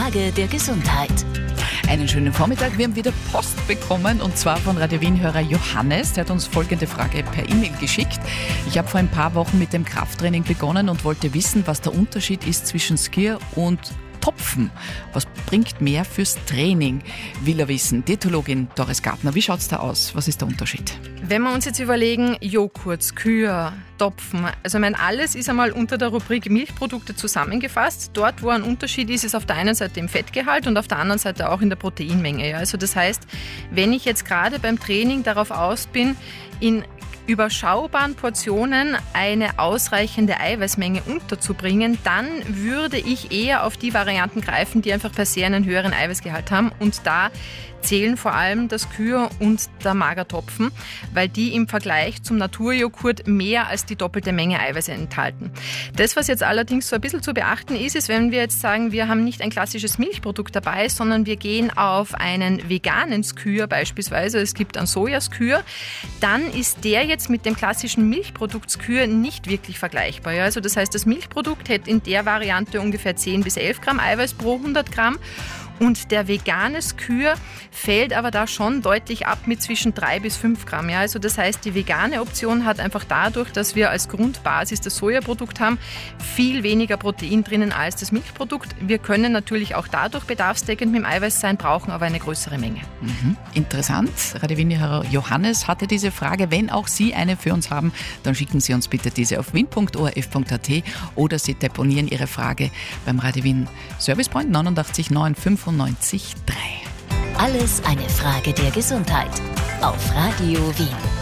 Frage der Gesundheit. Einen schönen Vormittag. Wir haben wieder Post bekommen und zwar von Radio Wien-Hörer Johannes. Der hat uns folgende Frage per E-Mail geschickt. Ich habe vor ein paar Wochen mit dem Krafttraining begonnen und wollte wissen, was der Unterschied ist zwischen Skier und Topfen. Was bringt mehr fürs Training? Will er wissen. Diätologin Doris Gartner, wie schaut es da aus? Was ist der Unterschied? Wenn wir uns jetzt überlegen, Joghurt, Skür, Topfen, also ich meine, alles ist einmal unter der Rubrik Milchprodukte zusammengefasst. Dort, wo ein Unterschied ist, ist auf der einen Seite im Fettgehalt und auf der anderen Seite auch in der Proteinmenge. Ja. Also das heißt, wenn ich jetzt gerade beim Training darauf aus bin, in überschaubaren Portionen eine ausreichende Eiweißmenge unterzubringen, dann würde ich eher auf die Varianten greifen, die einfach per se einen höheren Eiweißgehalt haben. Und da zählen vor allem das Skür und der Magertopfen, weil die im Vergleich zum Naturjoghurt mehr als die doppelte Menge Eiweiß enthalten. Das, was jetzt allerdings so ein bisschen zu beachten ist, ist, wenn wir jetzt sagen, wir haben nicht ein klassisches Milchprodukt dabei, sondern wir gehen auf einen veganen Skür beispielsweise, es gibt einen Sojaskür, dann ist der jetzt mit dem klassischen Milchprodukt Skür nicht wirklich vergleichbar. Ja? Also das heißt, das Milchprodukt hätte in der Variante ungefähr 10 bis 11 Gramm Eiweiß pro 100 Gramm. Und der vegane Skür fällt aber da schon deutlich ab mit zwischen 3 bis 5 Gramm. Ja, also das heißt, die vegane Option hat einfach dadurch, dass wir als Grundbasis das Sojaprodukt haben, viel weniger Protein drinnen als das Milchprodukt. Wir können natürlich auch dadurch bedarfsdeckend mit dem Eiweiß sein, brauchen aber eine größere Menge. Interessant. Radio Wien-Hörer Johannes hatte diese Frage. Wenn auch Sie eine für uns haben, dann schicken Sie uns bitte diese auf wien.orf.at oder Sie deponieren Ihre Frage beim Radio Wien Service Point 89 995 95 3. Alles eine Frage der Gesundheit auf Radio Wien.